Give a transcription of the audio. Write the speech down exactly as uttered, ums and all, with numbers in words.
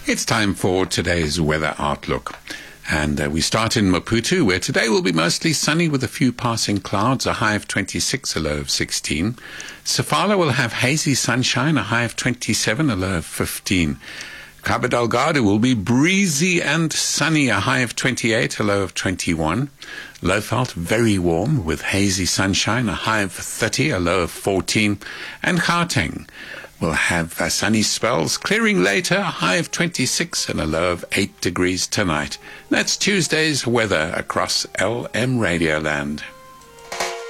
It's time for today's weather outlook. And uh, we start in Maputo, where today will be mostly sunny with a few passing clouds, a high of twenty-six, a low of sixteen. Sofala will have hazy sunshine, a high of twenty-seven, a low of fifteen. Cabo Delgado will be breezy and sunny, a high of twenty-eight, a low of twenty-one. Lowveld, very warm with hazy sunshine, a high of thirty, a low of fourteen. And Gauteng will have uh, sunny spells, clearing later, a high of twenty-six and a low of eight degrees tonight. That's Tuesday's weather across L M Radioland.